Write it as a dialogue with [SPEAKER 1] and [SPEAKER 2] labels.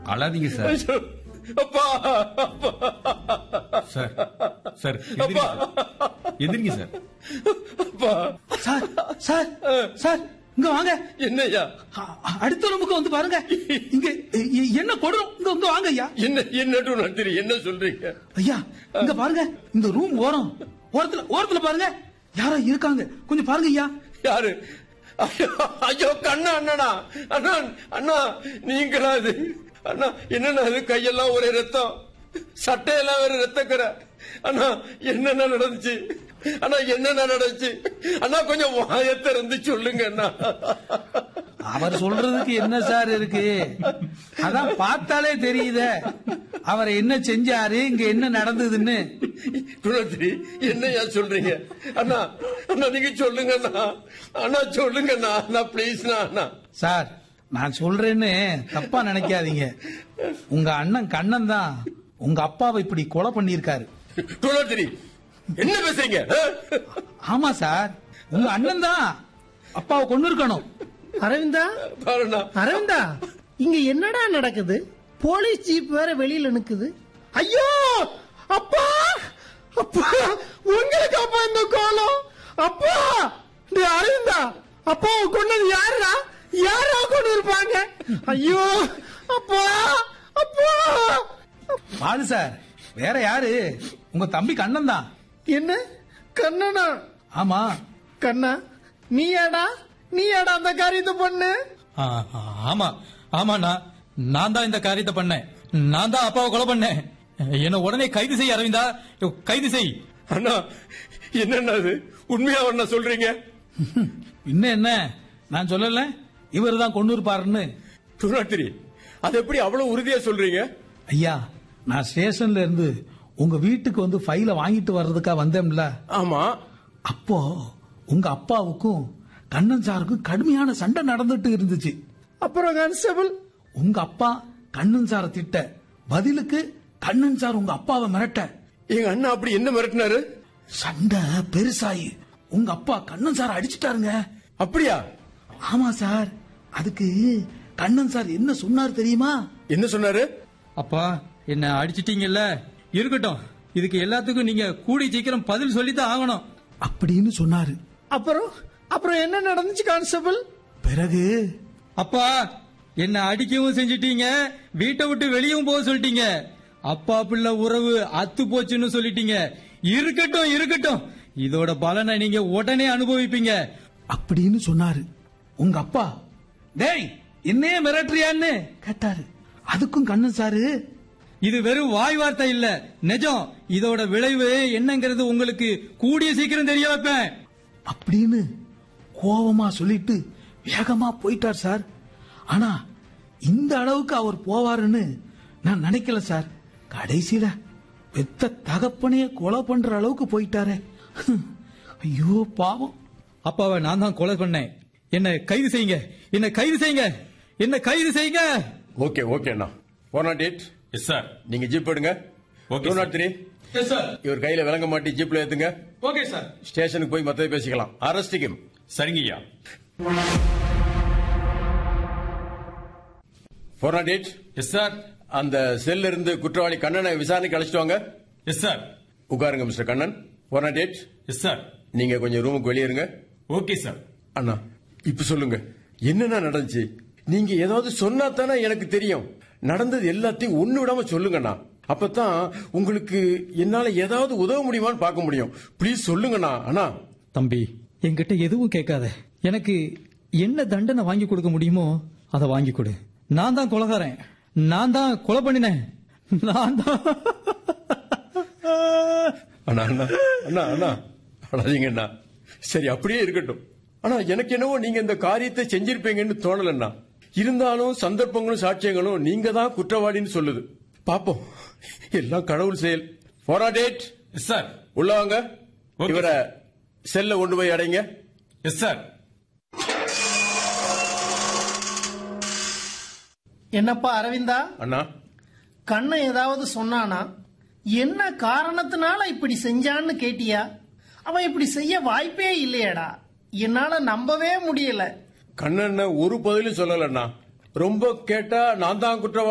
[SPEAKER 1] அழாதீங்க சார்.
[SPEAKER 2] அப்பா
[SPEAKER 1] sir sir எந்திரிங்க சார்.
[SPEAKER 2] அப்பா
[SPEAKER 3] சார் சார் சார் இங்க வாங்க.
[SPEAKER 2] என்னய்யா?
[SPEAKER 3] அடுத்த ரூமுக்கு வந்து பாருங்க. இங்க என்ன கொடுறோம். இங்க வாங்க ஐயா.
[SPEAKER 2] என்ன நடத்துறீங்க? என்ன சொல்றீங்க
[SPEAKER 3] ஐயா? இங்க பாருங்க, இந்த ரூம் ஓரத்துல பாருங்க, யாரோ இருக்காங்க. கொஞ்சம் பாருங்க ஐயா.
[SPEAKER 2] யாரு? ஐயோ கண்ணா அண்ணனா, அண்ணா அண்ணா நீங்களா? அது அண்ணா என்னன்னா அது? கையெல்லாம் ஒரே ரத்தம், சட்டையெல்லாம் வேற ரத்தக்கரை. அண்ணா என்னென்ன நடந்துச்சு? அண்ணா என்னென்ன நடந்துச்சு? அண்ணா கொஞ்சம் வாயத்தை இருந்து சொல்லுங்க அண்ணா.
[SPEAKER 3] அவர் சொல்றதுக்கு என்ன சார் இருக்கு? அதான் பார்த்தாலே தெரியுதே அவரை என்ன செஞ்சாரு, இங்க என்ன நடந்ததுன்னு.
[SPEAKER 2] என்னையா சொல்றீங்க? அண்ணா அண்ணா நீங்க சொல்லுங்க அண்ணா. அண்ணா சொல்லுங்க அண்ணா. அண்ணா பிளீஸ் அண்ணா.
[SPEAKER 3] சார் நான் சொல்றேன்னு தப்பா நினைக்காதீங்க. உங்க அண்ணன் கண்ணன் தான் உங்க அப்பாவை இப்படி கொலை பண்ணிருக்காரு.
[SPEAKER 2] என்ன பேசுறீங்க?
[SPEAKER 3] ஆமா சார், உங்க அண்ணன் தான் அப்பாவை கொண்டு இருக்கணும்.
[SPEAKER 4] அரவிந்தா, அரவிந்தா, இங்க என்னடா நடக்குது? போலீஸ் ஜீப் வேற வெளியில நிக்குது. ஐயோ அப்பா, அப்பா உங்களுக்கு அப்பா இந்த கோலம். அப்பா அரவிந்தா, அப்பாவை கொண்டது யாருடா? யாரா கொண்டு இருப்பாங்க? ஐயோ அப்பா, அப்பா.
[SPEAKER 3] பாலு சார், வேற யாரு? உங்க தம்பி கண்ணன் தான்.
[SPEAKER 4] என்ன கண்ணனா?
[SPEAKER 3] ஆமா.
[SPEAKER 4] கண்ணா நீயாடா அந்த காரியத்தை பண்ணு?
[SPEAKER 5] ஆமா ஆமாண்ணா, நான் தான் இந்த காரியத்தை பண்ணேன். நான் தான் அப்பாவை கொலை பண்ணேன். என்ன உடனே கைது செய் அரவிந்தா, கைது செய்.
[SPEAKER 2] அண்ணா என்னன்னா அது? உண்மையா என்ன சொல்றீங்க?
[SPEAKER 3] இன்னும் என்ன, நான் சொல்லல இவர் தான் கொண்டு இருப்பாருன்னு.
[SPEAKER 2] அது எப்படி அவ்வளவு உறுதியா சொல்றீங்க?
[SPEAKER 3] ஐயா, நான் ஸ்டேஷன்ல இருந்து உங்க வீட்டுக்கு வந்து ஃபைல வாங்கிட்டு வர்றதுக்கா வந்தேன்ல.
[SPEAKER 2] ஆமா.
[SPEAKER 3] அப்போ உங்க அப்பாவுக்கும் கண்ணன் சாருக்கும் கடுமையான சண்டை நடந்துட்டு இருந்துச்சு.
[SPEAKER 4] அப்புறம் கான்ஸ்டபிள்,
[SPEAKER 3] உங்க அப்பா கண்ணன் சார திட்ட, பதிலுக்கு கண்ணன் சார் உங்க அப்பாவை மிரட்ட.
[SPEAKER 2] எங்க அண்ணா அப்படி என்ன மிரட்டினாரு?
[SPEAKER 3] சண்டை பெருசாயி உங்க அப்பா கண்ணன் சார் அடிச்சுட்டாருங்க.
[SPEAKER 2] அப்படியா?
[SPEAKER 3] ஆமா சார். அதுக்கு கண்ணன் சார் என்ன சொன்னார் தெரியுமா?
[SPEAKER 2] என்ன சொன்னாரு?
[SPEAKER 5] அப்பா என்ன அடிச்சிட்டீங்கல்ல, இருக்கட்டும், இதுக்கு எல்லாத்துக்கும் நீங்க கூடி சீக்கிரம் பதில் சொல்லித்தான் ஆகணும்
[SPEAKER 3] அப்படின்னு சொன்னாரு.
[SPEAKER 4] அப்புறம் என்ன நடந்துச்சு கான்ஸ்டபிள்?
[SPEAKER 3] பிறகு
[SPEAKER 5] அப்பா என்ன அடிக்கவும் செஞ்சிட்டீங்க, வீட்டை விட்டு வெளியவும் போக சொல்லிட்டீங்க, அப்பா பிள்ளை உறவு அத்து போச்சுன்னு சொல்லிட்டீங்க. இருக்கட்டும் இருக்கட்டும், இதோட பலனை நீங்க உடனே அனுபவிப்பீங்க
[SPEAKER 3] அப்படின்னு சொன்னாரு. உங்க அப்பா டேய் என்னையே மிரட்டுறியான்னு கேட்டாரு. அதுக்கும் கண்ணன் சாரு,
[SPEAKER 5] இது வெறும் வாய் வார்த்தை இல்ல, நிஜம். இதோட விளைவு என்னங்கிறது உங்களுக்கு கூடிய சீக்கிரம் தெரிய வைப்பேன்
[SPEAKER 3] அப்படின்னு கோபமா சொல்லிட்டு வேகமா போயிட்டார் சார். ஆனா இந்த அளவுக்கு அவர் போவாருன்னு நான் நினைக்கல சார். கடைசியில பெத்த தகப்பனையே கொலை பண்ற அளவுக்கு போயிட்டாரே. ஐயோ பாவம்.
[SPEAKER 5] அப்பாவை நான் தான் கொலை பண்ணேன். என்ன கைது செய்யுங்க, என்ன கைது செய்யுங்க, என்ன கைது செய்யுங்க.
[SPEAKER 2] ஓகே ஓகே அண்ணா. 408.
[SPEAKER 1] Yes sir.
[SPEAKER 2] நீங்க ஜீப் எடுங்க. 203.
[SPEAKER 5] Yes sir.
[SPEAKER 2] இவர் கையில விளங்க மாட்டி ஜீப்ல ஏத்துங்க.
[SPEAKER 5] Okay sir.
[SPEAKER 2] ஸ்டேஷனுக்கு போய் மத்ததை பேசிக்கலாம். அரஸ்டிக்கும்.
[SPEAKER 1] சரிங்கய்யா.
[SPEAKER 2] 408.
[SPEAKER 1] Yes sir.
[SPEAKER 2] அந்த செல்ல இருந்து குற்றவாளி கண்ணனை விசாரணைக்கு அழைச்சிட்டு வாங்க.
[SPEAKER 1] Yes sir.
[SPEAKER 2] உட்காருங்க மிஸ்டர் கண்ணன். 408.
[SPEAKER 1] Yes sir.
[SPEAKER 2] நீங்க கொஞ்சம் ரூமுக்கு வெளியே இருங்க.
[SPEAKER 1] Okay sir.
[SPEAKER 2] அண்ணா இப்ப சொல்லுங்க, என்னென்ன நடந்துச்சு? நீங்க ஏதாவது சொன்னா தானே எனக்கு தெரியும். நடந்தது எல்லாத்தையும் ஒண்ணு விடாம சொல்லுங்கண்ணா. அப்பதான் உங்களுக்கு என்னால ஏதாவது உதவ முடியுமான்னு பார்க்க முடியும். ப்ளீஸ் சொல்லுங்கண்ணா. அண்ணா
[SPEAKER 5] தம்பி, என்கிட்ட எதுவும் கேட்காத. எனக்கு என்ன தண்டனை வாங்கி கொடுக்க முடியுமோ அதை வாங்கி கொடு. நான் தான் கொலைகாரன், நான் தான் கொலை பண்ணினேன், நான் தான்.
[SPEAKER 2] அண்ணா அண்ணா அண்ணா அண்ணா அழாதீங்கண்ணா. சரி அப்படியே இருக்கட்டும். ஆனா எனக்கு என்னவோ நீங்க இந்த காரியத்தை செஞ்சிருப்பீங்கன்னு தோணலண்ணா. இருந்தாலும் சந்தர்ப்பங்களும் சாட்சியங்களும் நீங்க தான் குற்றவாளின்னு சொல்லுது. பாப்போம், எல்லாம் கடவுள் செயல். 408.
[SPEAKER 1] Yes sir.
[SPEAKER 2] உள்ள வாங்க. இவரை செல்ல கொண்டு போய் அடைங்க.
[SPEAKER 1] Yes sir.
[SPEAKER 4] என்னப்பா அரவிந்தா,
[SPEAKER 2] அண்ணா
[SPEAKER 4] கண்ணன் ஏதாவது சொன்னானா? என்ன காரணத்தினால இப்படி செஞ்சான்னு கேட்டியா? அவன் இப்படி செய்ய வாய்ப்பே இல்லையடா. என்னால நம்பவே முடியல.
[SPEAKER 2] கண்ணன் ஒரு பதிலும் சொல்லலண்ணா. ரொம்ப கேட்டா நான் தான் குற்றவாளி